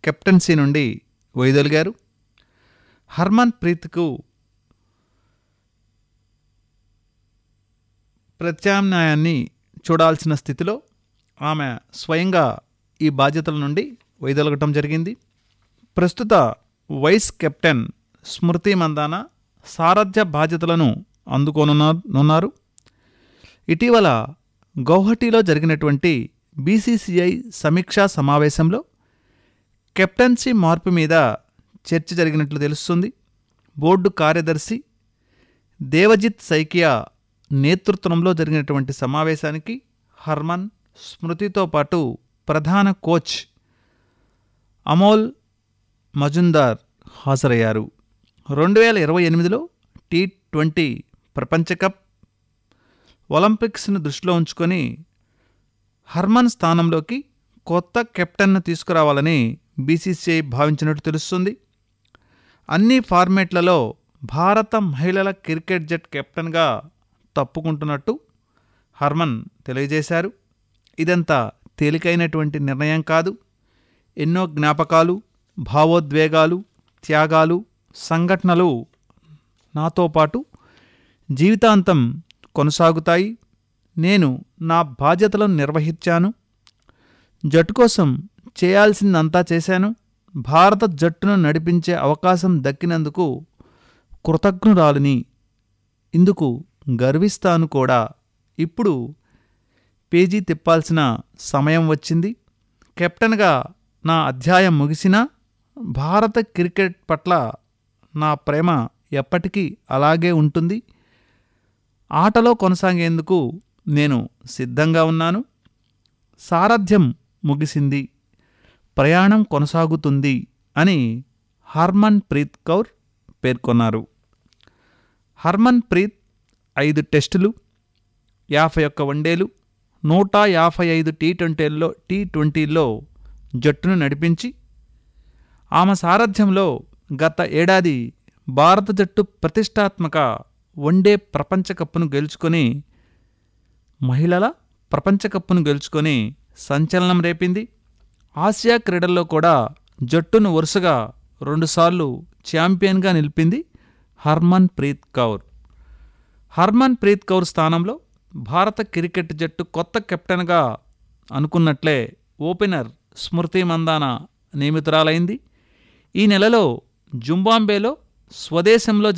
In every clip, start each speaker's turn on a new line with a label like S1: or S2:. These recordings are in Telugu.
S1: కెప్టెన్సీ నుండి వైదొలిగారు. హర్మన్ ప్రీత్కు ప్రత్యామ్నాయాన్ని చూడాల్సిన స్థితిలో ఆమె స్వయంగా ఈ బాధ్యతల నుండి వైదొలగటం జరిగింది. ప్రస్తుత వైస్ కెప్టెన్ స్మృతి మందాన సారథ్య బాధ్యతలను అందుకోనున్నారు. ఇటీవల గౌహటిలో జరిగినటువంటి బీసీసీఐ సమీక్షా సమావేశంలో కెప్టెన్సీ మార్పు మీద చర్చ జరిగినట్లు తెలుస్తుంది. బోర్డు కార్యదర్శి దేవజిత్ సైకియా నేతృత్వంలో జరిగినటువంటి సమావేశానికి హర్మన్, స్మృతితో పాటు ప్రధాన కోచ్ అమోల్ మజుందార్ హాజరయ్యారు. 2028లో T20 ప్రపంచ కప్, ఒలింపిక్స్ను దృష్టిలో ఉంచుకొని హర్మన్ స్థానంలోకి కొత్త కెప్టెన్ను తీసుకురావాలని బీసీసీఐ భావించినట్టు తెలుస్తుంది. అన్ని ఫార్మేట్లలో భారత మహిళల క్రికెట్ జట్ కెప్టెన్గా తప్పుకుంటున్నట్టు హర్మన్ తెలియజేశారు. ఇదంతా తేలికైనటువంటి నిర్ణయం కాదు. ఎన్నో జ్ఞాపకాలు, భావోద్వేగాలు, త్యాగాలు, సంఘటనలు నాతో పాటు జీవితాంతం కొనసాగుతాయి. నేను నా బాధ్యతలను నిర్వహించాను. జట్టు కోసం చేయాల్సిందంతా చేశాను. భారత జట్టును నడిపించే అవకాశం దక్కినందుకు కృతజ్ఞురాలిని. ఇందుకు గర్విస్తాను కూడా. ఇప్పుడు పేజీ తిప్పాల్సిన సమయం వచ్చింది. కెప్టెన్గా నా అధ్యాయం ముగిసినా భారత క్రికెట్ పట్ల నా ప్రేమ ఎప్పటికీ అలాగే ఉంటుంది. ఆటలో కొనసాగేందుకు నేను సిద్ధంగా ఉన్నాను. సారథ్యం ముగిసింది, ప్రయాణం కొనసాగుతుంది అని హర్మన్ ప్రీత్ కౌర్ పేర్కొన్నారు. హర్మన్ ప్రీత్ 5 టెస్టులు, 51 వన్డేలు, 155 టీ20ల్లో జట్టును నడిపించి ఆమె సారథ్యంలో గత ఏడాది భారత జట్టు ప్రతిష్టాత్మక వన్డే ప్రపంచకప్ను గెలుచుకొని మహిళల ప్రపంచకప్ను గెలుచుకొని సంచలనం రేపింది. ఆసియా క్రీడల్లో కూడా జట్టును వరుసగా 2 సార్లు ఛాంపియన్గా నిలిపింది హర్మన్ ప్రీత్ కౌర్. హర్మన్ ప్రీత్ కౌర్ స్థానంలో భారత క్రికెట్ జట్టు కొత్త కెప్టెన్గా అనుకున్నట్లే ఓపెనర్ స్మృతి మందాన నియమితురాలైంది. ఈ నెలలో జింబాబ్వేతో స్వదేశంలో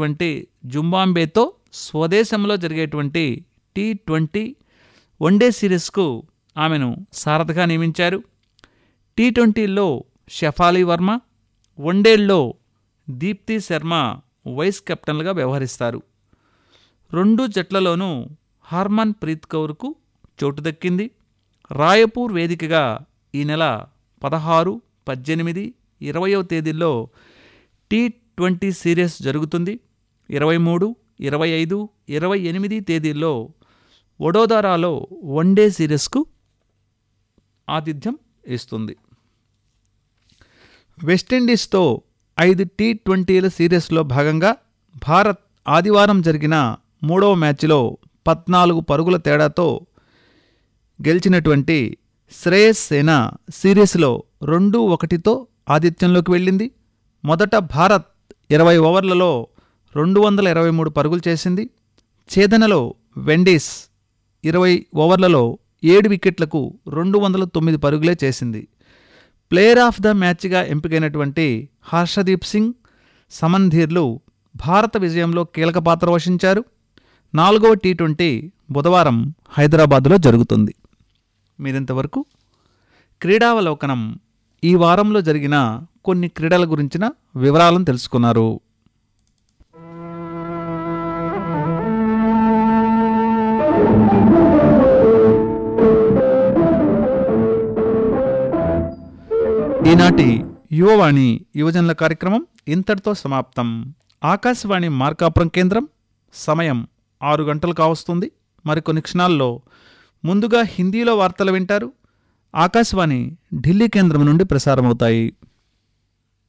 S1: జరిగేటువంటి T20 వన్డే సిరీస్కు ఆమెను సారథిగా నియమించారు. T20లో షెఫాలి వర్మ, వన్డేల్లో దీప్తి శర్మ వైస్ కెప్టెన్లుగా వ్యవహరిస్తారు. 2 జట్లలోనూ హర్మన్ ప్రీత్ కౌర్కు చోటు దక్కింది. రాయపూర్ వేదికగా ఈ నెల 16, 18, 20వ తేదీల్లో T20 సిరీస్ జరుగుతుంది. 23, 25, 28 తేదీల్లో వడోదరాలో వన్డే సిరీస్కు ఆతిథ్యం ఇస్తుంది. వెస్టిండీస్తో 5 T20ల సిరీస్లో భాగంగా భారత్ ఆదివారం జరిగిన 3వ మ్యాచ్లో 14 పరుగుల తేడాతో గెలిచినటువంటి శ్రేయస్ సేన సిరీస్లో 2-1తో ఆతిథ్యంలోకి వెళ్ళింది. మొదట భారత్ 20 ఓవర్లలో 223 పరుగులు చేసింది. ఛేదనలో వెండీస్ 20 ఓవర్లలో 7 వికెట్లకు 209 పరుగులే చేసింది. Player of the మ్యాచ్గా ఎంపికైనటువంటి Harshdeep Singh, సమన్ధీర్లు భారత విజయంలో కీలక పాత్ర వహించారు. 4వ T20 బుధవారం హైదరాబాదులో జరుగుతుంది. మీరింతవరకు క్రీడావలోకనం ఈ వారంలో జరిగిన కొన్ని క్రీడల గురించిన వివరాలను తెలుసుకున్నారు. ఈనాటి యువవాణి యువజనుల కార్యక్రమం ఇంతటితో సమాప్తం. ఆకాశవాణి మార్కాపురం కేంద్రం సమయం 6 గంటలు కావస్తుంది. మరికొన్ని క్షణాల్లో ముందుగా హిందీలో వార్తలు వింటారు. ఆకాశవాణి ఢిల్లీ కేంద్రం నుండి ప్రసారమవుతాయి.